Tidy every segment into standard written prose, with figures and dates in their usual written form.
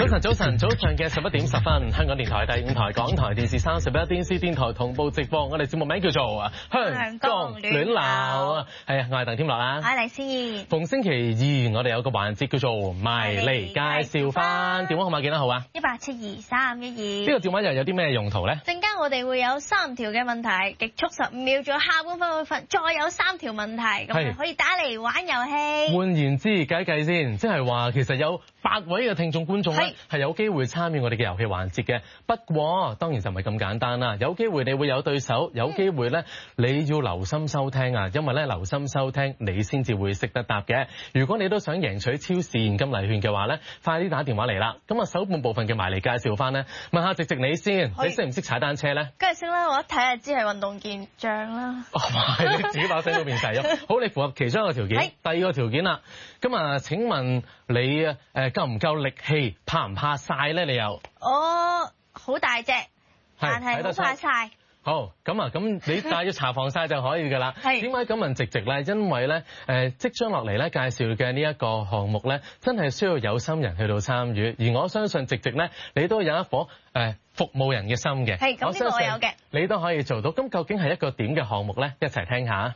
早上嘅11點10分，香港電台第5台、港台電視31、電視電台同步直播。我哋節目名叫做《香港亂鬧》啊，係啊，我係鄧添樂啦， 我係黎思怡。 逢星期二我哋有個環節叫做埋嚟介紹翻，電話號碼幾多號啊 ？172-312。 呢個電話又有啲咩用途咧？ 陣間我哋會有3條嘅問題，極速15秒，仲有下半分會再有3條問題，咁可以打嚟玩遊戲。 換言之，計一計先，即係話其實有8位嘅聽眾觀眾咧係有機會參與我哋嘅遊戲環節嘅。不過當然就唔係咁簡單啦，有機會你會有對手，有機會咧你要留心收聽啊，因為咧留心收聽你先至會識得答嘅。如果你都想贏取超市現金禮券嘅話咧，快啲打電話嚟啦。咁啊首半部分嘅埋嚟介紹翻咧，問下直你先，你識唔識踩單車咧？ 梗係識啦，我一睇就知係運動健將啦。 哦，係你自己把聲都變細咗。好，你符合其中一個條件，第二個條件啦。咁啊，請問你夠唔夠力氣，怕唔怕曬咧？你又？我好大隻，但係好怕曬。 好，咁你帶咗搽防曬就可以㗎啦。點解咁問直咧？因為咧即將落嚟咧介紹嘅呢一個項目咧，真係需要有心人去到參與，而我相信直咧你都有一顆服務人嘅心嘅。係，咁呢個我有嘅。你都可以做到。咁究竟係一個點嘅項目咧？一齊聽下。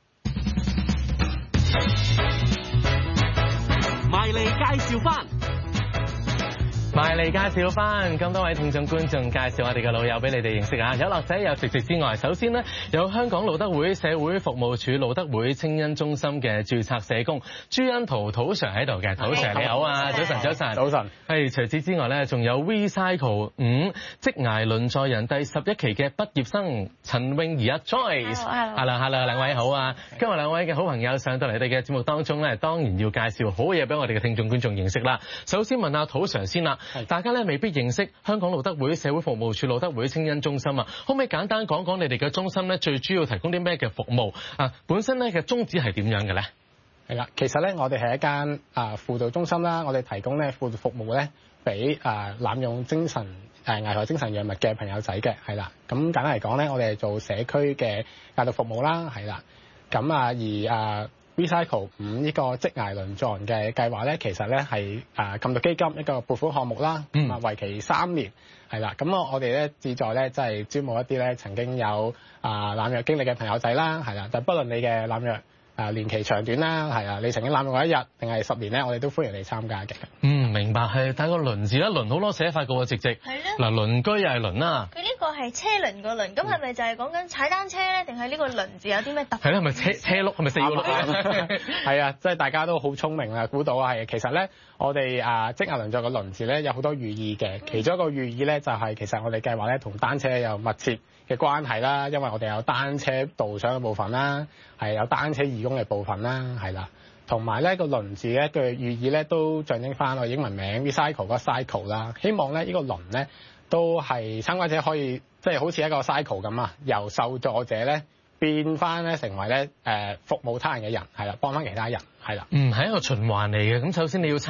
埋嚟介紹翻。 埋嚟介紹翻，咁多位聽眾觀眾介紹我哋嘅老友俾你哋認識啊！有樂仔有直之外，首先呢，有香港路德會社會服務處路德會青恩中心嘅註冊社工朱恩圖土 Sir 喺度嘅，土 Sir 你好啊，早晨。 早晨。 係除此之外咧，仲有 Recycle 5職涯輪載人第11期嘅畢業生陳詠儀啊 Joyce。Hello， 兩位好啊！今日兩位嘅好朋友上到嚟我哋嘅節目當中咧，當然要介紹好嘢俾我哋嘅聽眾觀眾認識啦。首先問下土 Sir 先啦。大家咧未必認識香港路德會社會服務處路德會青恩中心啊，可唔可以簡單講講你哋嘅中心咧最主要提供啲咩嘅服務啊？本身咧嘅宗旨係點樣嘅咧？ 係啦，其實咧我哋係一間輔導中心啦，我哋提供咧輔導服務咧俾濫用危害精神藥物嘅朋友仔嘅，係啦。咁簡單嚟講咧，我哋係做社區嘅戒毒服務啦，係啦。咁而Recycle 5呢個職涯輪載人嘅計劃咧，其實咧係禁毒基金一個撥款項目啦，為期3年，係啦。咁我哋咧旨在咧即係招募一啲咧曾經有濫藥經歷嘅朋友仔啦，係啦。但不論你嘅濫藥年期長短啦，係啊，你曾經濫用過1日定係10年咧，我哋都歡迎你參加嘅。 明白，係睇個輪字啦，輪好多寫法嘅喎，直。係咧。嗱，鄰居又係輪啦。佢呢個係車輪個輪，咁係咪就係講緊踩單車咧？定係呢個輪字有啲咩特別？係啦，係咪車轆？係咪4個轆啊？ 係啊，即係大家都好聰明啦，估到係。其實咧，我哋職涯輪載個輪字咧有好多寓意嘅，其中一個寓意咧就係其實我哋計劃咧同單車有密切嘅關係啦，因為我哋有單車導賞嘅部分啦，係有單車義工嘅部分啦，係啦。同埋咧個輪字咧嘅寓意咧都象徵翻我英文名 recycle 嗰個 cycle 啦，希望咧呢個輪咧都係參加者可以即係好似一個 cycle 咁啊，由受助者咧變翻咧成為咧服務他人嘅人，係啦，幫翻其他人，係啦。 係一個循環嚟嘅。咁首先你要